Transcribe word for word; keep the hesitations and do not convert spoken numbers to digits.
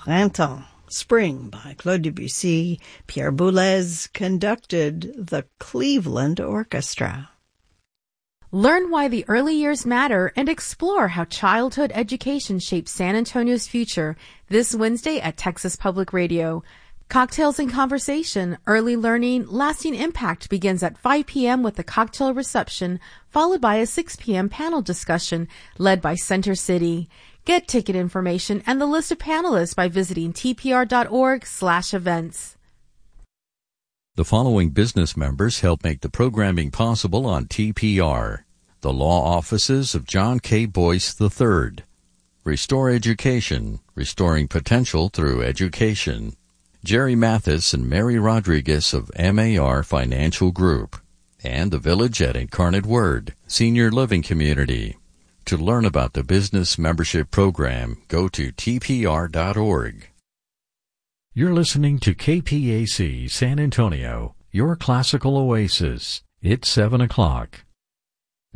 Printemps, Spring by Claude Debussy. Pierre Boulez conducted the Cleveland Orchestra. Learn why the early years matter and explore how childhood education shapes San Antonio's future this Wednesday at Texas Public Radio. Cocktails and Conversation, Early Learning, Lasting Impact begins at five p.m. with a cocktail reception, followed by a six p.m. panel discussion led by Center City. Get ticket information and the list of panelists by visiting tpr.org slash events. The following business members help make the programming possible on T P R. The law offices of John K. Boyce the third. Restore Education, restoring potential through education. Jerry Mathis and Mary Rodriguez of M A R Financial Group. And the Village at Incarnate Word, Senior Living Community. To learn about the business membership program, go to T P R dot org. You're listening to K P A C San Antonio, your classical oasis. It's seven o'clock.